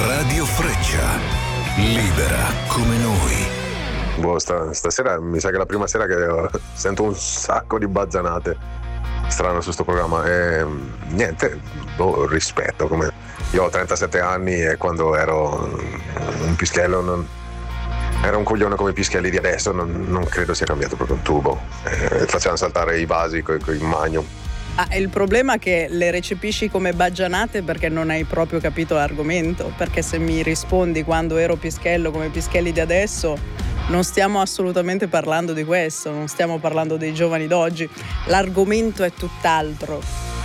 Radio Freccia, libera come noi. Stasera mi sa che è la prima sera che sento un sacco di bazzanate strane su sto programma e niente, rispetto. Come io ho 37 anni e quando ero un pischello non era un coglione come i pischelli di adesso, non credo sia cambiato proprio un tubo. Facevano saltare i vasi con i Magnum. Il problema è che le recepisci come baggianate perché non hai proprio capito l'argomento, perché se mi rispondi quando ero pischello come i pischelli di adesso, non stiamo assolutamente parlando di questo, non stiamo parlando dei giovani d'oggi, l'argomento è tutt'altro.